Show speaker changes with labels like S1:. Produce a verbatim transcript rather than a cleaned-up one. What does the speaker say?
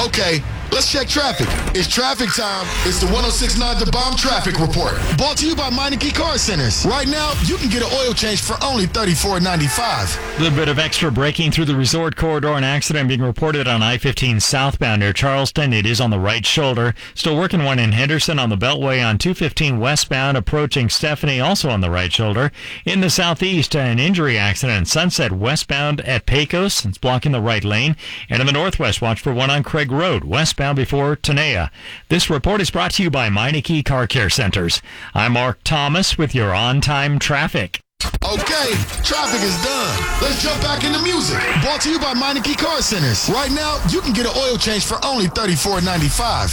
S1: Okay, let's check traffic. It's traffic time. It's the one oh six point nine The Bomb Traffic Report. Brought to you by Meineke Car Centers. Right now, you can get an oil change for only thirty-four ninety-five.
S2: A little bit of extra braking through the resort corridor. An accident being reported on I fifteen southbound near Charleston. It is on the right shoulder. Still working one in Henderson on the Beltway on two fifteen westbound approaching Stephanie, also on the right shoulder. In the southeast, an injury accident in Sunset westbound at Pecos. It's blocking the right lane. And in the northwest, watch for one on Craig Road, westbound before Tenaya. This report is brought to you by Meineke Car Care Centers. I'm Mark Thomas with your on-time traffic.
S1: Okay, traffic is done. Let's jump back into music. Brought to you by Meineke Car Centers. Right now, you can get an oil change for only thirty-four ninety-five.